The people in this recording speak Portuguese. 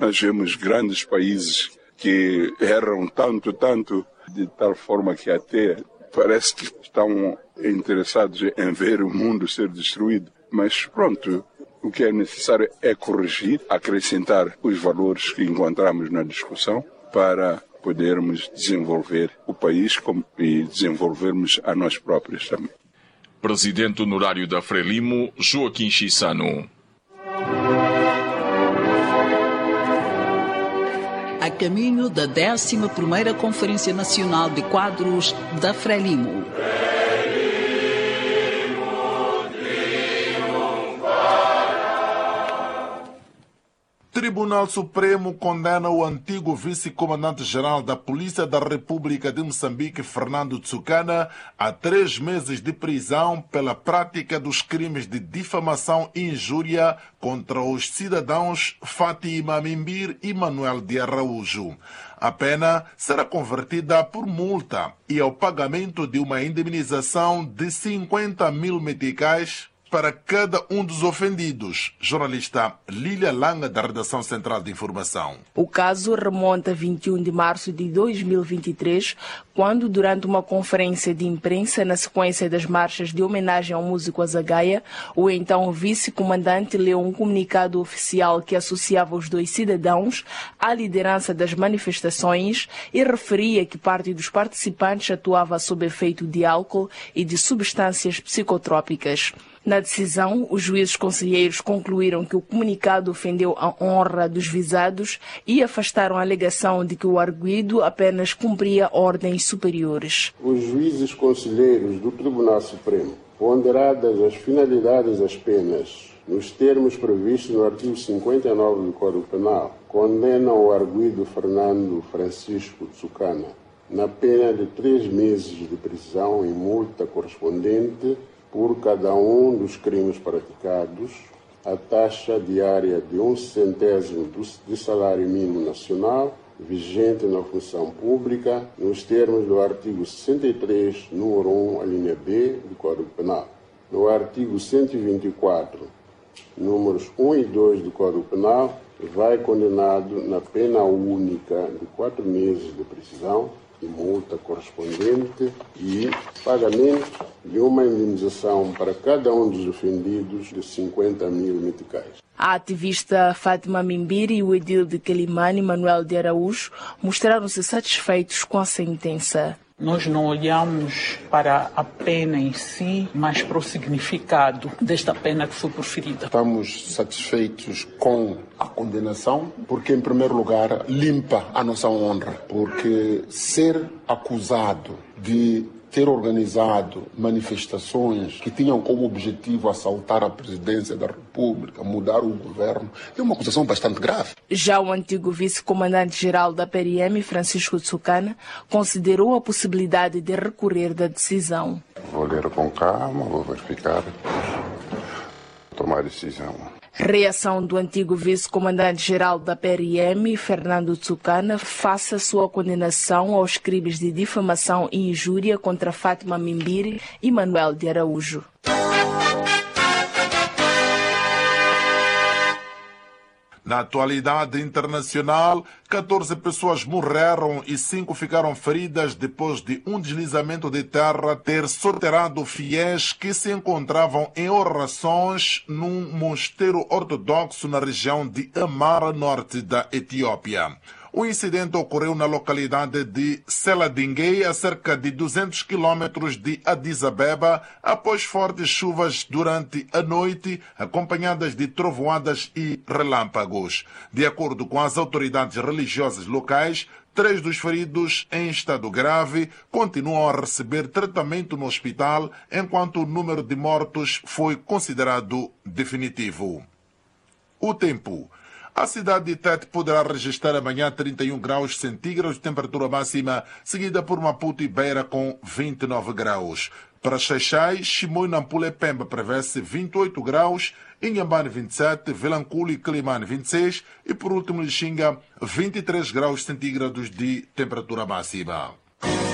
Nós vemos grandes países que erram tanto, de tal forma que até parece que estão interessados em ver o mundo ser destruído. Mas pronto, o que é necessário é corrigir, acrescentar os valores que encontramos na discussão para podermos desenvolver o país e desenvolvermos a nós próprios também. Presidente honorário da Frelimo, Joaquim Chissano. A caminho da 11ª Conferência Nacional de Quadros da Frelimo. Tribunal Supremo condena o antigo vice-comandante-geral da Polícia da República de Moçambique, Fernando Tsukana, a 3 meses de prisão pela prática dos crimes de difamação e injúria contra os cidadãos Fátima Mimbir e Manuel de Araújo. A pena será convertida por multa e ao pagamento de uma indemnização de 50 mil meticais para cada um dos ofendidos. Jornalista Lília Langa, da Redação Central de Informação. O caso remonta a 21 de março de 2023, quando, durante uma conferência de imprensa na sequência das marchas de homenagem ao músico Azagaia, o então vice-comandante leu um comunicado oficial que associava os dois cidadãos à liderança das manifestações e referia que parte dos participantes atuava sob efeito de álcool e de substâncias psicotrópicas. Na decisão, os juízes conselheiros concluíram que o comunicado ofendeu a honra dos visados e afastaram a alegação de que o arguido apenas cumpria ordens superiores. Os juízes conselheiros do Tribunal Supremo, ponderadas as finalidades das penas nos termos previstos no artigo 59 do Código Penal, condenam o arguido Fernando Francisco Tsukana na pena de 3 meses de prisão e multa correspondente por cada um dos crimes praticados, a taxa diária de 1/100 de salário mínimo nacional, vigente na função pública, nos termos do artigo 63, número 1, a linha B do Código Penal. No artigo 124, números 1 e 2 do Código Penal, vai condenado na pena única de 4 meses de prisão e multa correspondente e pagamento de uma indenização para cada um dos ofendidos de 50 mil meticais. A ativista Fátima Mimbir e o edil de Quelimane, Manuel de Araújo, mostraram-se satisfeitos com a sentença. Nós não olhamos para a pena em si, mas para o significado desta pena que foi proferida. Estamos satisfeitos com a condenação, porque, em primeiro lugar, limpa a nossa honra. Porque ser acusado de ter organizado manifestações que tinham como objetivo assaltar a presidência da República, mudar o governo, é uma acusação bastante grave. Já o antigo vice-comandante-geral da PRM, Francisco Tsukana, considerou a possibilidade de recorrer da decisão. Vou ler com calma, vou verificar, tomar a decisão. Reação do antigo vice-comandante-geral da PRM, Fernando Tsukana, face à sua condenação aos crimes de difamação e injúria contra Fátima Mimbir e Manuel de Araújo. Na atualidade internacional, 14 pessoas morreram e 5 ficaram feridas depois de um deslizamento de terra ter soterrado fiéis que se encontravam em orações num mosteiro ortodoxo na região de Amara, norte da Etiópia. O incidente ocorreu na localidade de Seladinguei, a cerca de 200 quilômetros de Addis Abeba, após fortes chuvas durante a noite, acompanhadas de trovoadas e relâmpagos. De acordo com as autoridades religiosas locais, 3 dos feridos em estado grave continuam a receber tratamento no hospital, enquanto o número de mortos foi considerado definitivo. O tempo. A cidade de Tete poderá registrar amanhã 31 graus centígrados de temperatura máxima, seguida por Maputo e Beira com 29 graus. Para Xaixai, Chimoio, Nampula e Pemba prevê-se 28 graus, Inhambane 27, Vilanculo e Quelimane 26 e por último Lixinga 23 graus centígrados de temperatura máxima.